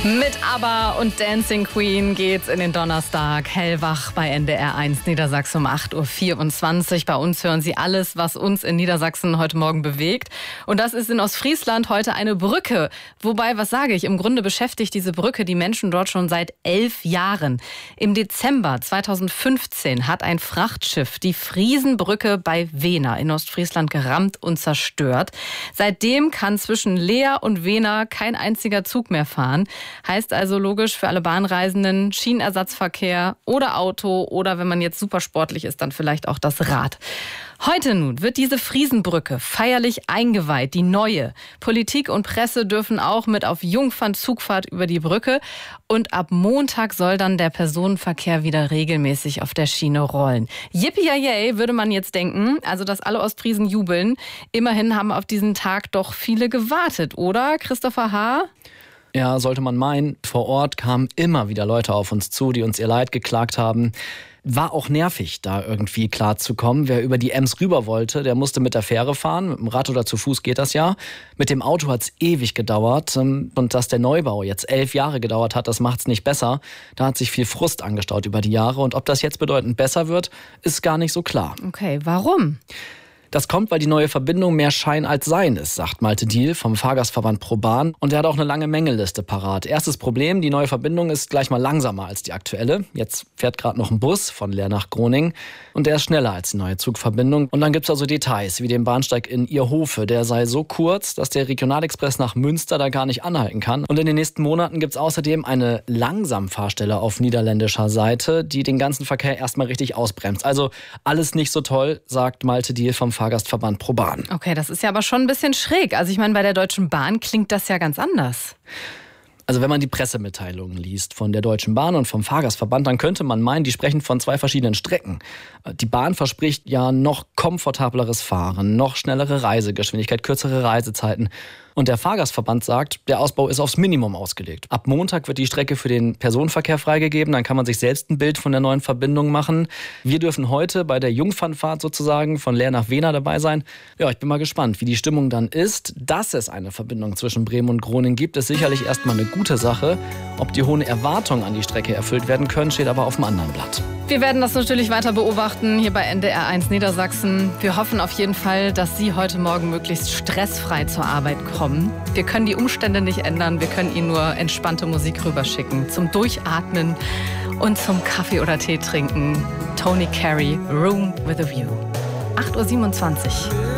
Mit ABBA und Dancing Queen geht's in den Donnerstag. Hellwach bei NDR 1 Niedersachsen um 8.24 Uhr. Bei uns hören Sie alles, was uns in Niedersachsen heute Morgen bewegt. Und das ist in Ostfriesland heute eine Brücke. Wobei, was sage ich? Im Grunde beschäftigt diese Brücke die Menschen dort schon seit 11 Jahren. Im Dezember 2015 hat ein Frachtschiff die Friesenbrücke bei Wehna in Ostfriesland gerammt und zerstört. Seitdem kann zwischen Leer und Wehna kein einziger Zug mehr fahren. Heißt also logisch für alle Bahnreisenden Schienenersatzverkehr oder Auto oder wenn man jetzt super sportlich ist, dann vielleicht auch das Rad. Heute nun wird diese Friesenbrücke feierlich eingeweiht, die neue. Politik und Presse dürfen auch mit auf Jungfernzugfahrt über die Brücke. Und ab Montag soll dann der Personenverkehr wieder regelmäßig auf der Schiene rollen. Yippie-yay, würde man jetzt denken, also dass alle Ostfriesen jubeln. Immerhin haben auf diesen Tag doch viele gewartet, oder, Christopher H.? Ja, sollte man meinen. Vor Ort kamen immer wieder Leute auf uns zu, die uns ihr Leid geklagt haben. War auch nervig, da irgendwie klarzukommen. Wer über die Ems rüber wollte, der musste mit der Fähre fahren. Mit dem Rad oder zu Fuß geht das ja. Mit dem Auto hat's ewig gedauert. Und dass der Neubau jetzt 11 Jahre gedauert hat, das macht's nicht besser. Da hat sich viel Frust angestaut über die Jahre. Und ob das jetzt bedeutend besser wird, ist gar nicht so klar. Okay, warum? Das kommt, weil die neue Verbindung mehr Schein als Sein ist, sagt Malte Diehl vom Fahrgastverband ProBahn. Und er hat auch eine lange Mängeliste parat. Erstes Problem, die neue Verbindung ist gleich mal langsamer als die aktuelle. Jetzt fährt gerade noch ein Bus von Leer nach Groningen und der ist schneller als die neue Zugverbindung. Und dann gibt's also Details, wie den Bahnsteig in Ierhofe. Der sei so kurz, dass der Regionalexpress nach Münster da gar nicht anhalten kann. Und in den nächsten Monaten gibt's außerdem eine Langsamfahrstelle auf niederländischer Seite, die den ganzen Verkehr erstmal richtig ausbremst. Also alles nicht so toll, sagt Malte Diehl vom Fahrgastverband ProBahn. Okay, das ist ja aber schon ein bisschen schräg. Also ich meine, bei der Deutschen Bahn klingt das ja ganz anders. Also wenn man die Pressemitteilungen liest von der Deutschen Bahn und vom Fahrgastverband, dann könnte man meinen, die sprechen von zwei verschiedenen Strecken. Die Bahn verspricht ja noch komfortableres Fahren, noch schnellere Reisegeschwindigkeit, kürzere Reisezeiten. Und der Fahrgastverband sagt, der Ausbau ist aufs Minimum ausgelegt. Ab Montag wird die Strecke für den Personenverkehr freigegeben. Dann kann man sich selbst ein Bild von der neuen Verbindung machen. Wir dürfen heute bei der Jungfernfahrt sozusagen von Leer nach Wehna dabei sein. Ja, ich bin mal gespannt, wie die Stimmung dann ist. Dass es eine Verbindung zwischen Bremen und Groningen gibt, ist sicherlich erstmal eine gute Sache. Ob die hohen Erwartungen an die Strecke erfüllt werden können, steht aber auf dem anderen Blatt. Wir werden das natürlich weiter beobachten hier bei NDR 1 Niedersachsen. Wir hoffen auf jeden Fall, dass Sie heute Morgen möglichst stressfrei zur Arbeit kommen. Wir können die Umstände nicht ändern, wir können Ihnen nur entspannte Musik rüberschicken. Zum Durchatmen und zum Kaffee oder Tee trinken. Tony Carey, Room with a View. 8.27 Uhr.